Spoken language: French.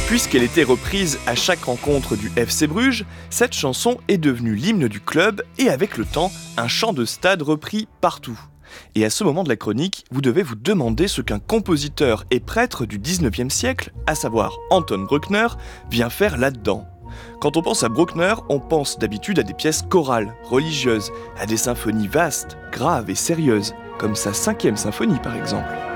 Puisqu'elle était reprise à chaque rencontre du FC Bruges, cette chanson est devenue l'hymne du club et avec le temps, un chant de stade repris partout. Et à ce moment de la chronique, vous devez vous demander ce qu'un compositeur et prêtre du 19e siècle, à savoir Anton Bruckner, vient faire là-dedans. Quand on pense à Bruckner, on pense d'habitude à des pièces chorales, religieuses, à des symphonies vastes, graves et sérieuses, comme sa 5e symphonie par exemple.